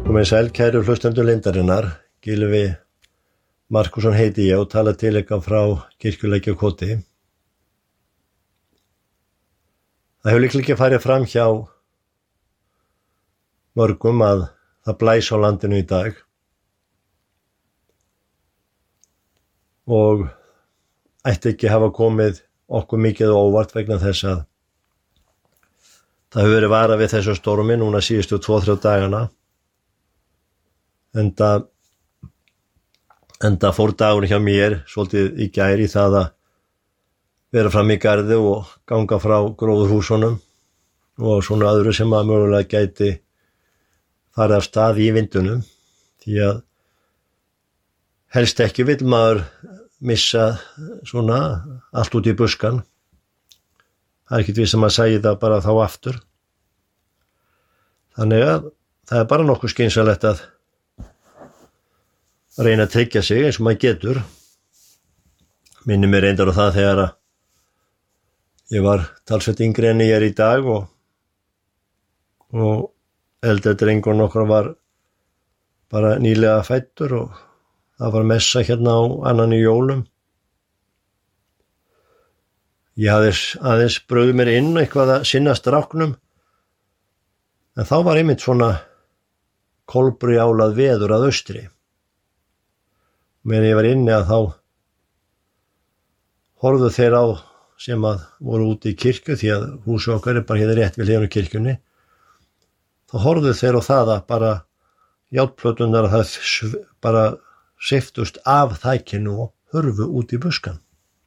Komið sæl kæru hlustendur Lindarinnar, Gylfi Markússon heiti ég og tala til ykkar frá Kirkjulækjarkoti. Það hefur líklega ekki farið fram hjá mörgum að það blæs á landinu í dag og ætti ekki hafa komið okkur mikið óvart vegna þess að það hefur verið varað við þessu stormi núna síðustu 2-3 dagana. Enda fór dagurinn hjá mér svolítið í gær í það að vera fram í garði og ganga frá gróðurhúsunum og svona öðru sem að mögulega gæti farið af stað í vindunum, því að helst ekki vill maður missa svona allt út í buskan. Það ekkert við sem að segja það bara þá aftur. Þannig að það bara nokkuð skynsamlegt að reyna að tryggja sig eins og maður getur. Minnir mér reyndar á það þegar að ég var talsvert yngri en ég er í dag og eldri drengur nokkur var bara nýlega fæddur og það var messa hérna á annan í jólum. Ég hafði aðeins brugðið mér inn eitthvað að sinna stráknum, en þá var einmitt svona kolbrjálað veður að austri. Meðan ég var inni að þá horfðu þeir á sem að voru úti í kirkju, því að húsið okkar er bara hérna rétt við hliðina á kirkjunni. Þá horfðu þeir á það að bara járnplöturnar að það bara seyftust af þækinu og hurfu út í buskan.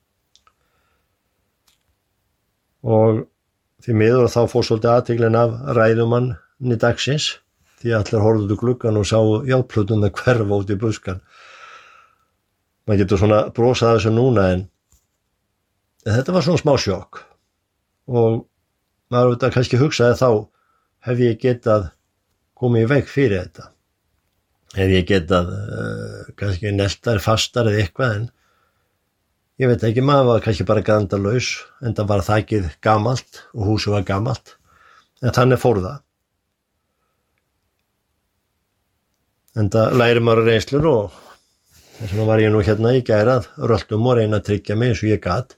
Og því miður þá fór svolítið athygli af ræðumanni dagsins, því að allir horfðu út úr gluggann og sáu járnplöturnar hverfa út í buskan. Maður getur svona brosað þessu núna, en þetta var svona smá sjokk og maður auðvitað kannski hugsaði þá, hef ég getað komið í veg fyrir þetta, hef ég getað kannski neltar fastar eða eitthvað, en ég veit ekki, maður var kannski bara gandalaus, enda var þakið gamalt og húsið var gamalt, en þannig fór það. Enda lærir maður reynslur og þess vegna var ég nú hérna í gær að röltum og reyna að tryggja mig eins og ég gat.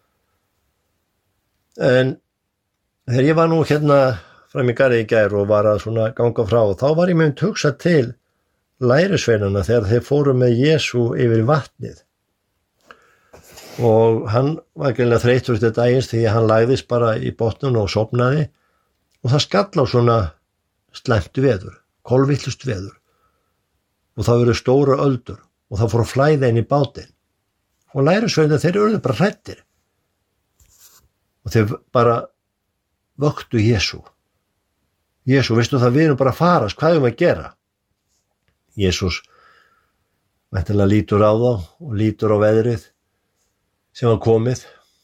En þegar ég var nú hérna fram í garði í gær og var að svona ganga frá, þá var ég mynd hugsa til lærisveinana þegar þeir fóru með Jesú yfir vatnið. Og hann var greinilega þreyttur eftir dagins því að hann lagðist bara í botnun og sofnaði og það skall á svona slæmt veður, kolvillust veður. Og það voru stóra öldur og það fór að flæða inn í bátinn. Og lærisveinarnir þeir urðu bara hræddir. Og þeir bara vöktu Jesú. Jesú, veistu það, við erum bara að farast, hvað erum við að gera? Jesús væntanlega lítur á þá og lítur á veðrið sem var komið.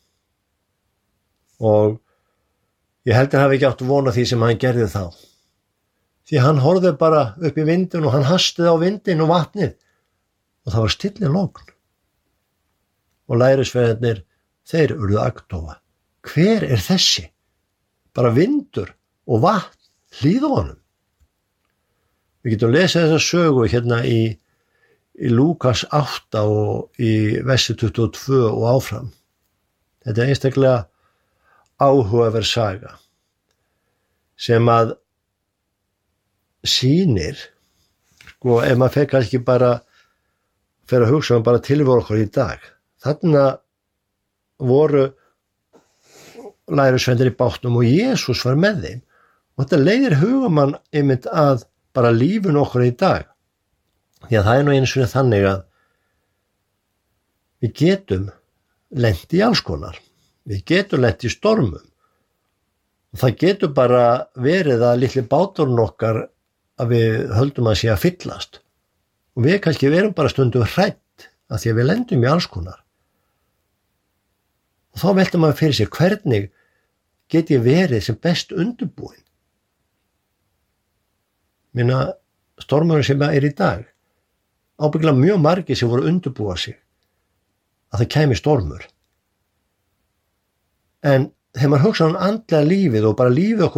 Og ég held að hann hafi ekki átt vona því sem hann gerði þá. Því hann horfði bara upp í vindin og hann hastið á vindin og vatnið og það var stilli logn. Og lærisveinarnir, þeir urðu agndofa. Hver er þessi? Bara vindur og vatn hlýða honum. Við getum lesið þessa sögu hérna í Lúkas 8 og í versi 22 og áfram. Þetta er einstaklega áhugaverð saga sem að sýnir, sko, ef maður fer kannski bara fer að hugsa bara tilveru okkur í dag. Þarna voru lærisveinarnir í bátnum og Jesús var með þeim. Og þetta leiðir hugamann einmitt að bara lífinu okkur í dag. Því að það er nú einu sinni þannig að við getum lent í alls konar. Við getum lent í stormum. Og það getur bara verið að litli báturinn okkar að við höldum að sé að fyllast. Og við kannski verum bara stundum hrædd að því að við lendum í alls konar. Og þá veltum maður fyrir sér, hvernig get ég verið sem best undirbúin? Minna stormurinn sem er í dag, ábyggilega mjög margir sem voru undirbúa sig að það kæmi stormur. En þegar maður hugsa andlega lífið og bara lífið okkur